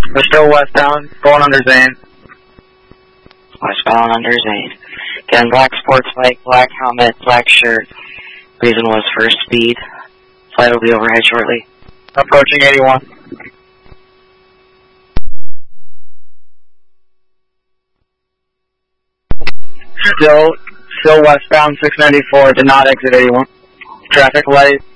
We're still westbound, going under Zane. Westbound under Zane. Again, black sports bike, black helmet, black shirt. Reason was for speed. Flight will be overhead shortly. Approaching 81. Still westbound 694, did not exit 81. Traffic light